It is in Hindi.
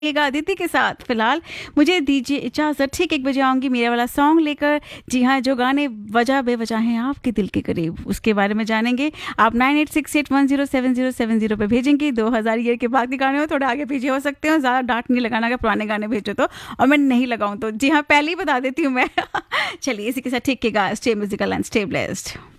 अदिति के साथ फिलहाल मुझे दीजिए इजाजत। ठीक 1 बजे आऊंगी मेरा वाला सॉन्ग लेकर। जी हाँ, जो गाने वजह बेवजह हैं आपके दिल के करीब, उसके बारे में जानेंगे। आप 9868107070 पे भेजेंगे। 2000 ईयर के बाकी गाने हो, थोड़ा आगे पीछे हो सकते हो, ज़्यादा डांट नहीं लगाना अगर पुराने गाने भेजो तो, और मैं नहीं लगाऊं तो। जी हाँ, पहले ही बता देती हूँ मैं। चलिए इसी के साथ ठीक के गा, stay musical and stay blessed.